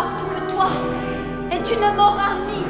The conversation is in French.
morte que toi, et tu ne m'auras mis